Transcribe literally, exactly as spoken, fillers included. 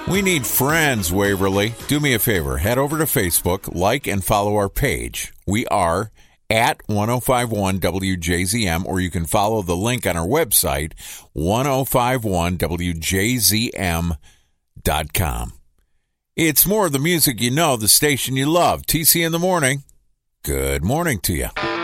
We need friends, Waverly. Do me a favor. Head over to Facebook, like and follow our page. We are at ten fifty-one W J Z M, or you can follow the link on our website, ten fifty-one W J Z M dot com. It's more of the music you know, the station you love. T C in the Morning. Good morning to you.